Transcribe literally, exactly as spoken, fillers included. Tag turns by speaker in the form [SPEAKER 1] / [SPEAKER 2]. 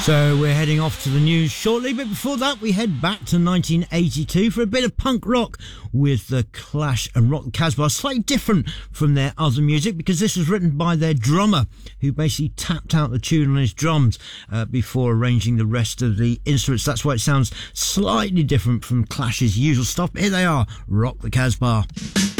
[SPEAKER 1] So we're heading off to the news shortly, but before that we head back to nineteen eighty-two for a bit of punk rock with The Clash and Rock the Casbah. Slightly different from their other music because this was written by their drummer, who basically tapped out the tune on his drums uh, before arranging the rest of the instruments. That's why it sounds slightly different from Clash's usual stuff. Here they are, Rock the Casbah.